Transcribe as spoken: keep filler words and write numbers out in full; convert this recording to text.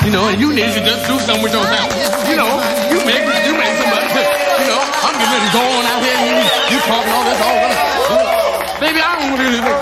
You know, and you need to just do something with yourself. You know, you make you make some money. You know, I'm getting ready to go on out here and you, you talking all this all this. Baby, I don't want to do this.